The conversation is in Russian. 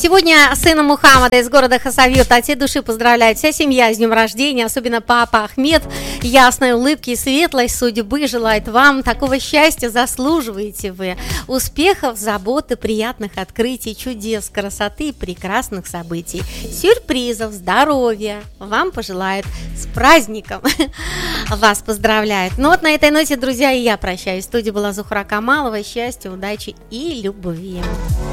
Сегодня сына Мухаммада из города Хасавюрт от всей души поздравляет вся семья с днем рождения, особенно папа Ахмед. Ясной улыбки и светлой судьбы желает вам. Такого счастья заслуживаете вы. Успехов, заботы, приятных открытий, чудес, красоты и прекрасных событий. Сюрпризов, здоровья вам пожелает. С праздником вас поздравляет. Ну вот на этой ноте, друзья, и я прощаюсь. В студии была Зухра Камалова. Счастья, удачи и любви.